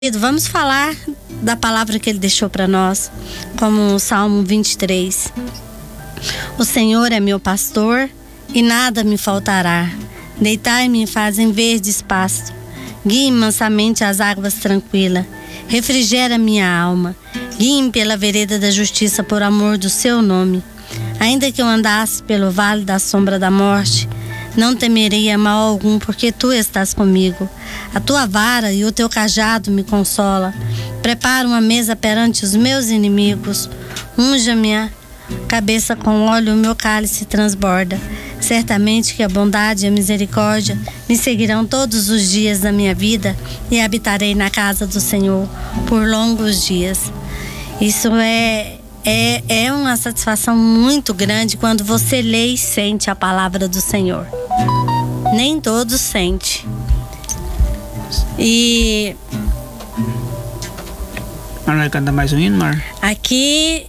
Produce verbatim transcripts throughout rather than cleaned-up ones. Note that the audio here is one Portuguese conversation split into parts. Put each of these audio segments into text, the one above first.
Vamos falar da palavra que ele deixou para nós, como o Salmo vinte e três. O Senhor é meu pastor e nada me faltará. Deitai-me e fazem verdes pasto. Guie-me mansamente às águas tranquilas. Refrigera minha alma. Guie-me pela vereda da justiça por amor do seu nome. Ainda que eu andasse pelo vale da sombra da morte, não temerei mal algum, porque tu estás comigo. A tua vara e o teu cajado me consola. Prepara uma mesa perante os meus inimigos. Unja minha cabeça com óleo, o meu cálice transborda. Certamente que a bondade e a misericórdia me seguirão todos os dias da minha vida, e habitarei na casa do Senhor por longos dias. Isso é, é, é uma satisfação muito grande quando você lê e sente a palavra do Senhor. Nem todos sentem. E Mar, vai cantar mais um hino, Mar? Aqui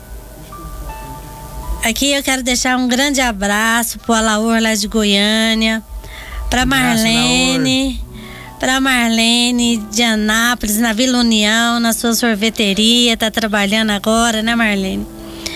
Aqui eu quero deixar um grande abraço pro Alaor lá de Goiânia, pra Marlene, pra Marlene de Anápolis, na Vila União, na sua sorveteria, tá trabalhando agora, né, Marlene?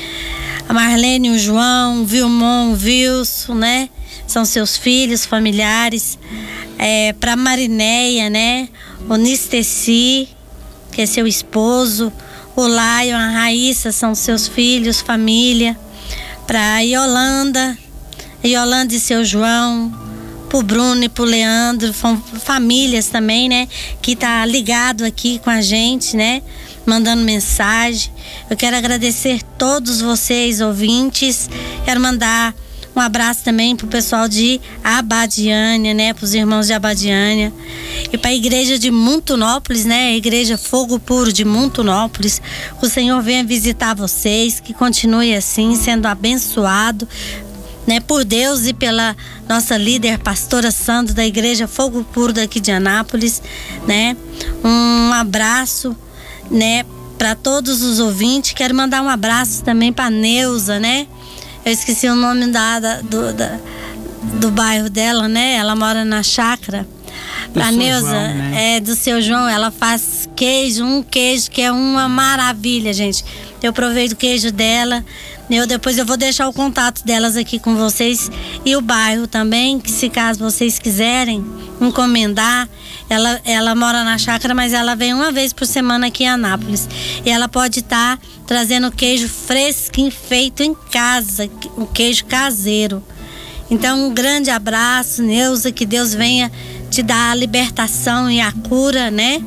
A Marlene, o João, o Vilmon, o Wilson, né? São seus filhos, familiares. É, pra Marinéia, né? O Nisteci, que é seu esposo. O Lion, a Raíssa, são seus filhos, família. Pra Yolanda, Yolanda e seu João. Pro Bruno e pro Leandro, famílias também, né? Que tá ligado aqui com a gente, né? Mandando mensagem. Eu quero agradecer todos vocês, ouvintes. Quero mandar um abraço também pro pessoal de Abadiânia, né? Pros irmãos de Abadiânia. E pra igreja de Montunópolis, né? A igreja Fogo Puro de Montunópolis. Que o Senhor venha visitar vocês, que continue assim, sendo abençoado, né? Por Deus e pela nossa líder, pastora Sandra, da igreja Fogo Puro daqui de Anápolis, né? Um abraço, né? Para todos os ouvintes. Quero mandar um abraço também para Neuza, né? Eu esqueci o nome da, da, do, da, do bairro dela, né? Ela mora na chácara. A Neuza, João, né? É do seu João, ela faz queijo, um queijo que é uma maravilha, gente. Eu provei do queijo dela. Eu, depois eu vou deixar o contato delas aqui com vocês. E o bairro também, que se caso vocês quiserem encomendar. Ela, ela mora na chácara, mas ela vem uma vez por semana aqui em Anápolis. E ela pode estar tá trazendo queijo fresquinho, feito em casa, um queijo caseiro. Então, um grande abraço, Neuza, que Deus venha te dar a libertação e a cura, né?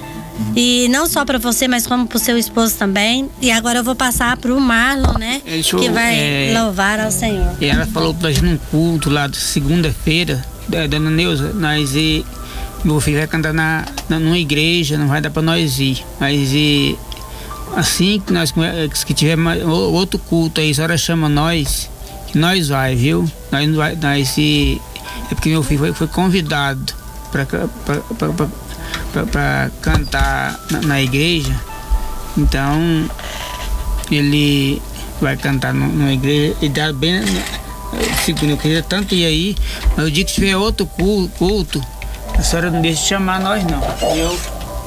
E não só para você, mas como pro seu esposo também. E agora eu vou passar pro Marlon, né? Isso, que vai é, louvar ao Senhor. E ela falou pra gente num culto lá de segunda-feira, da dona Neuza, nós e meu filho vai cantar na, na, numa igreja, não vai dar pra nós ir. Mas e, assim que nós que tiver mais, outro culto aí, a senhora chama nós, que nós vai, viu? Nós vai, nós e, é porque meu filho foi, foi convidado pra, pra, pra, pra, pra, pra cantar na, na igreja. Então ele vai cantar numa igreja e dá bem, segundo eu queria tanto ir aí, mas o dia que tiver outro culto, culto a senhora não deixa de chamar nós não. Eu,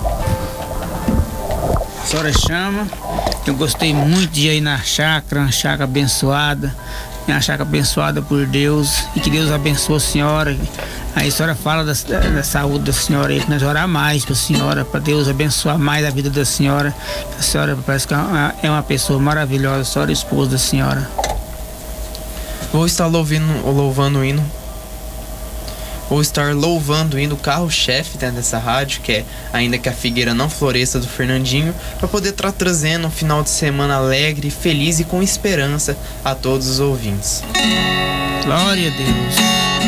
a senhora chama. Eu gostei muito de ir aí na chácara, uma chácara abençoada, uma chácara abençoada por Deus, e que Deus abençoe a senhora. Aí a senhora fala da, da saúde da senhora aí, que nós orar mais para a senhora, para Deus abençoar mais a vida da senhora. A senhora parece que é uma, é uma pessoa maravilhosa, a senhora é esposa da senhora. Vou estar louvando, louvando o hino. Vou estar louvando o hino carro-chefe dentro dessa rádio, que é Ainda que a Figueira Não Floresça, do Fernandinho, para poder estar trazendo um final de semana alegre, feliz e com esperança a todos os ouvintes. Glória a Deus.